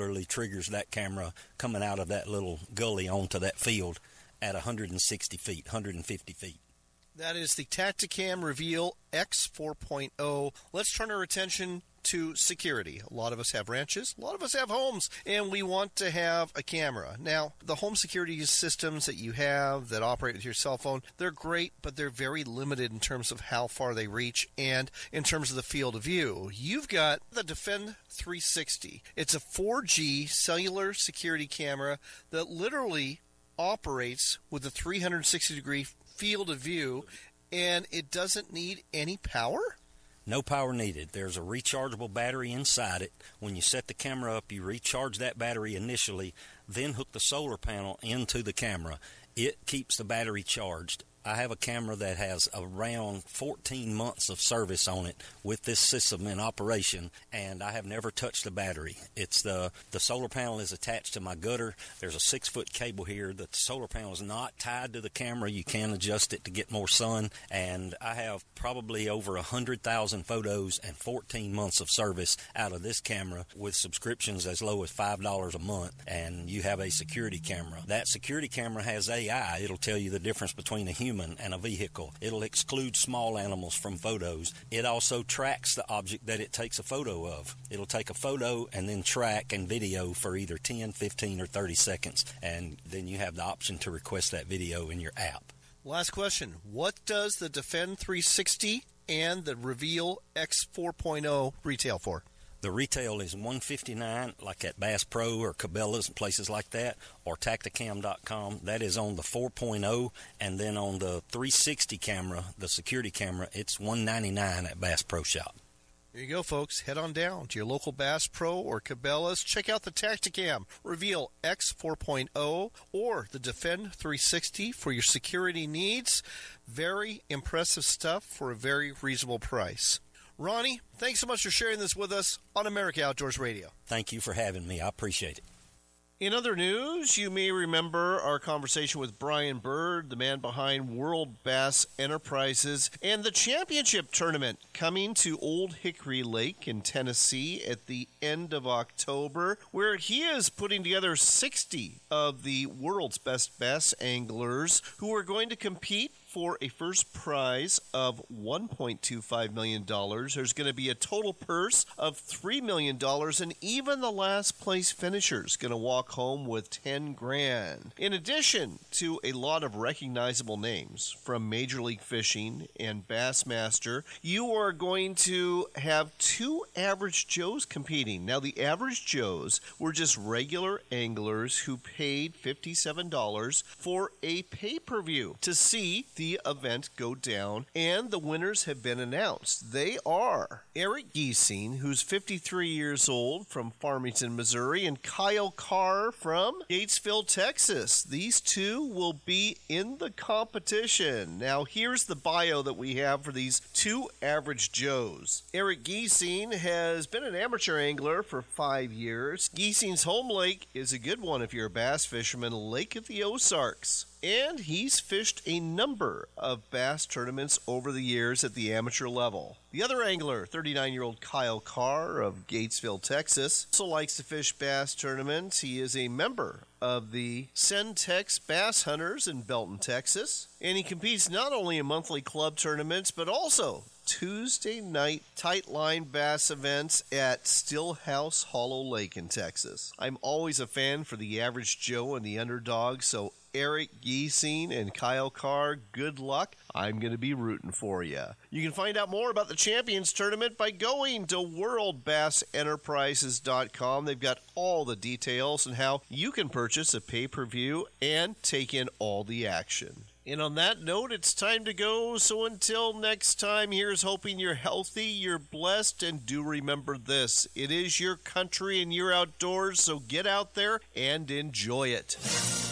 regularly triggers that camera coming out of that little gully onto that field at 160 feet, 150 feet. That is the Tactacam Reveal X 4.0. Let's turn our attention to security. A lot of us have ranches, a lot of us have homes, and we want to have a camera. Now, the home security systems that you have that operate with your cell phone, they're great, but they're very limited in terms of how far they reach and in terms of the field of view. You've got the Defend 360. It's a 4G cellular security camera that literally operates with a 360-degree field of view, and it doesn't need any power? No power needed. There's a rechargeable battery inside it. When you set the camera up, you recharge that battery initially, then hook the solar panel into the camera. It keeps the battery charged. I have a camera that has around 14 months of service on it with this system in operation, and I have never touched the battery. It's the solar panel is attached to my gutter. There's a 6-foot cable here. The solar panel is not tied to the camera. You can adjust it to get more sun, and I have probably over 100,000 photos and 14 months of service out of this camera with subscriptions as low as $5 a month, and you have a security camera. That security camera has AI. It'll tell you the difference between a human and a vehicle. It'll exclude small animals from photos. It also tracks the object that it takes a photo of. It'll take a photo and then track and video for either 10, 15, or 30 seconds, and then you have the option to request that video in your app. Last question. What does the Defend 360 and the Reveal X 4.0 retail for? The retail is $159, like at Bass Pro or Cabela's and places like that, or Tactacam.com. That is on the 4.0, and then on the 360 camera, the security camera, it's $199 at Bass Pro Shop. There you go, folks. Head on down to your local Bass Pro or Cabela's. Check out the Tactacam Reveal X 4.0 or the Defend 360 for your security needs. Very impressive stuff for a very reasonable price. Ronnie, thanks so much for sharing this with us on America Outdoors Radio. Thank you for having me. I appreciate it. In other news, you may remember our conversation with Brian Bird, the man behind World Bass Enterprises, and the championship tournament coming to Old Hickory Lake in Tennessee at the end of October, where he is putting together 60 of the world's best bass anglers who are going to compete for a first prize of $1.25 million. There's going to be a total purse of $3 million, and even the last place finisher is going to walk home with $10,000. In addition to a lot of recognizable names from Major League Fishing and Bassmaster, you are going to have 2 average Joes competing. Now, the average Joes were just regular anglers who paid $57 for a pay-per-view to see the event go down, and the winners have been announced. They are Eric Giesing, who's 53 years old, from Farmington, Missouri, and Kyle Carr from Gatesville, Texas. These two will be in the competition. Now, here's the bio that we have for these 2 average Joes. Eric Giesing has been an amateur angler for 5 years. Giesing's home lake is a good one if you're a bass fisherman, Lake of the Ozarks. And he's fished a number of bass tournaments over the years at the amateur level. The other angler, 39-year-old Kyle Carr of Gatesville, Texas, also likes to fish bass tournaments. He is a member of the Centex Bass Hunters in Belton, Texas. And he competes not only in monthly club tournaments, but also Tuesday night tight line bass events at Stillhouse Hollow Lake in Texas. I'm always a fan for the average Joe and the underdog, so Eric Giesing and Kyle Carr, good luck. I'm going to be rooting for you. You can find out more about the Champions Tournament by going to worldbassenterprises.com. They've got all the details and how you can purchase a pay-per-view and take in all the action. And on that note, it's time to go. So until next time, here's hoping you're healthy, you're blessed, and do remember this. It is your country and your outdoors, so get out there and enjoy it.